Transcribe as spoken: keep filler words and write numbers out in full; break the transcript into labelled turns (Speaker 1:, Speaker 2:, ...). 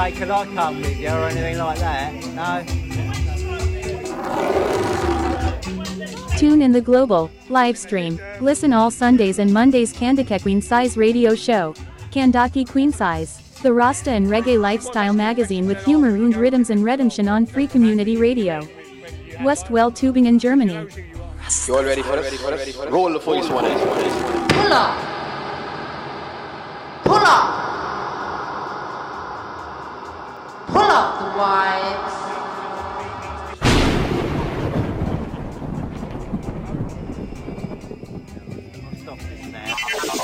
Speaker 1: Hey, can I come with you or anything like that? No?
Speaker 2: Tune in the global live stream. Listen all Sundays and Mondays Kandake Queen Size radio show. Kandake Queen Size. The Rasta and Reggae lifestyle magazine with humor und rhythms and redemption on Free Community Radio. Westwell Tübingen, Germany.
Speaker 3: You all ready for this? Roll the voice one.
Speaker 4: Pull up. Pull up. Pull up the vibes.